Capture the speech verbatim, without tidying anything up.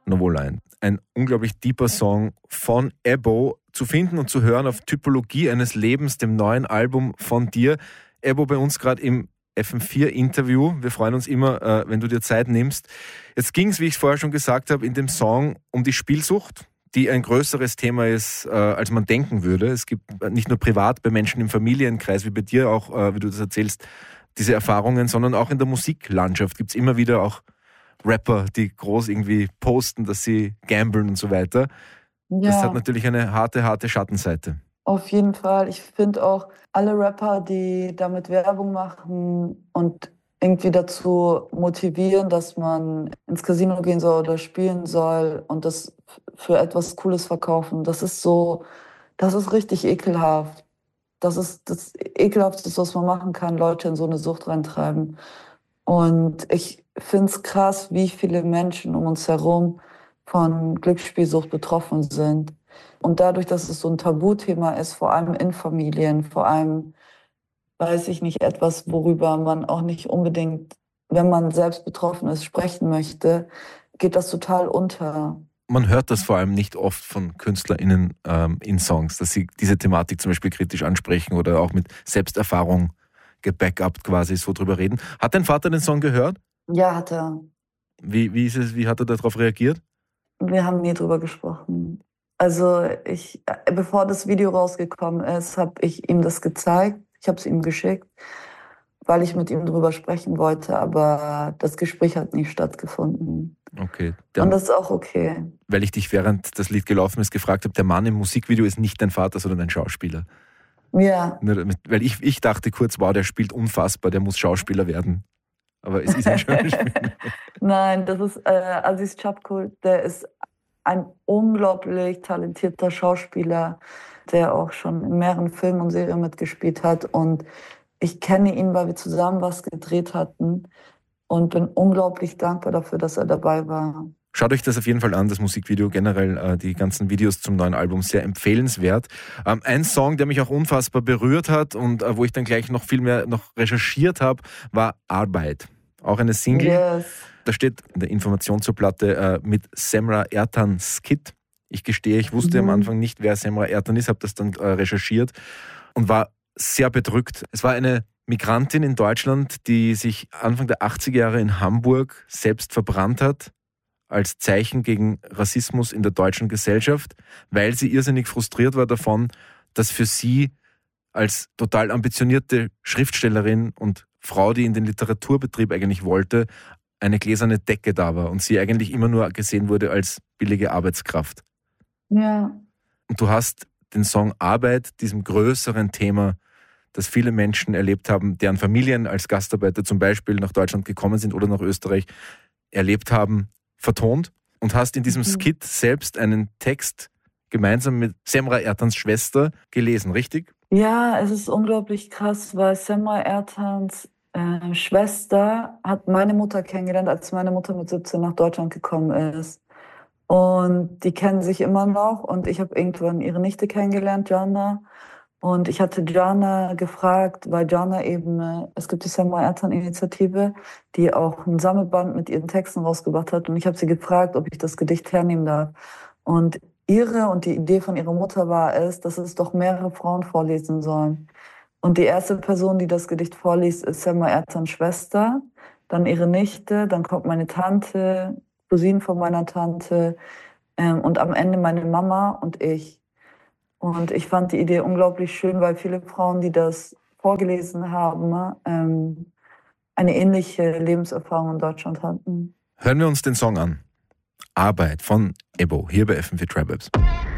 Novoline. Ein unglaublich deeper Song von Ebo, zu finden und zu hören auf Typologie eines Lebens, dem neuen Album von dir. Ebo bei uns gerade im F M vier Interview. Wir freuen uns immer, äh, wenn du dir Zeit nimmst. Jetzt ging es, wie ich es vorher schon gesagt habe, in dem Song um die Spielsucht, die ein größeres Thema ist, äh, als man denken würde. Es gibt nicht nur privat bei Menschen im Familienkreis, wie bei dir auch, äh, wie du das erzählst, diese Erfahrungen, sondern auch in der Musiklandschaft gibt es immer wieder auch Rapper, die groß irgendwie posten, dass sie gamblen und so weiter. Ja. Das hat natürlich eine harte, harte Schattenseite. Auf jeden Fall. Ich finde auch, alle Rapper, die damit Werbung machen und irgendwie dazu motivieren, dass man ins Casino gehen soll oder spielen soll und das für etwas Cooles verkaufen, das ist so, das ist richtig ekelhaft. Das ist das Ekelhafteste, was man machen kann, Leute in so eine Sucht reintreiben. Und ich finde es krass, wie viele Menschen um uns herum von Glücksspielsucht betroffen sind. Und dadurch, dass es so ein Tabuthema ist, vor allem in Familien, vor allem, weiß ich nicht, etwas, worüber man auch nicht unbedingt, wenn man selbst betroffen ist, sprechen möchte, geht das total unter. Man hört das vor allem nicht oft von KünstlerInnen ähm, in Songs, dass sie diese Thematik zum Beispiel kritisch ansprechen oder auch mit Selbsterfahrung gebackupt quasi so drüber reden. Hat dein Vater den Song gehört? Ja, hat er. Wie, wie, ist es, wie hat er darauf reagiert? Wir haben nie drüber gesprochen. Also ich, bevor das Video rausgekommen ist, habe ich ihm das gezeigt. Ich habe es ihm geschickt, weil ich mit ihm drüber sprechen wollte, aber das Gespräch hat nie stattgefunden. Okay. Und das ist auch okay. Weil ich dich, während das Lied gelaufen ist, gefragt habe, der Mann im Musikvideo ist nicht dein Vater, sondern ein Schauspieler. Ja. Weil ich, ich dachte kurz, wow, der spielt unfassbar, der muss Schauspieler werden. Aber es ist ein Schauspieler. Nein, das ist äh, Aziz Çapkul, der ist ein unglaublich talentierter Schauspieler, der auch schon in mehreren Filmen und Serien mitgespielt hat. Und ich kenne ihn, weil wir zusammen was gedreht hatten und bin unglaublich dankbar dafür, dass er dabei war. Schaut euch das auf jeden Fall an, das Musikvideo, generell äh, die ganzen Videos zum neuen Album, sehr empfehlenswert. Ähm, ein Song, der mich auch unfassbar berührt hat und äh, wo ich dann gleich noch viel mehr noch recherchiert habe, war Arbeit. Auch eine Single. Yes. Da steht in der Information zur Platte äh, mit Semra Ertan Skit. Ich gestehe, ich wusste mhm. am Anfang nicht, wer Semra Ertan ist, habe das dann äh, recherchiert und war sehr bedrückt. Es war eine Migrantin in Deutschland, die sich Anfang der achtziger Jahre in Hamburg selbst verbrannt hat, als Zeichen gegen Rassismus in der deutschen Gesellschaft, weil sie irrsinnig frustriert war davon, dass für sie als total ambitionierte Schriftstellerin und Frau, die in den Literaturbetrieb eigentlich wollte, eine gläserne Decke da war und sie eigentlich immer nur gesehen wurde als billige Arbeitskraft. Ja. Und du hast den Song Arbeit, diesem größeren Thema, das viele Menschen erlebt haben, deren Familien als Gastarbeiter zum Beispiel nach Deutschland gekommen sind oder nach Österreich, erlebt haben, vertont und hast in diesem mhm. Skit selbst einen Text gemeinsam mit Semra Ertans Schwester gelesen, richtig? Ja, es ist unglaublich krass, weil Semra Ertans äh, Schwester hat meine Mutter kennengelernt, als meine Mutter mit siebzehn nach Deutschland gekommen ist. Und die kennen sich immer noch und ich habe irgendwann ihre Nichte kennengelernt, Jana. Und ich hatte Jana gefragt, weil Jana eben, es gibt die Semra Ertan-Initiative, die auch ein Sammelband mit ihren Texten rausgebracht hat. Und ich habe sie gefragt, ob ich das Gedicht hernehmen darf. Und ihre und die Idee von ihrer Mutter war es, dass es doch mehrere Frauen vorlesen sollen. Und die erste Person, die das Gedicht vorliest, ist Semra Ertans Schwester, dann ihre Nichte, dann kommt meine Tante, Cousine von meiner Tante ähm, und am Ende meine Mama und ich. Und ich fand die Idee unglaublich schön, weil viele Frauen, die das vorgelesen haben, ähm, eine ähnliche Lebenserfahrung in Deutschland hatten. Hören wir uns den Song an. Arbeit von Ebo, hier bei F M vier Tribes.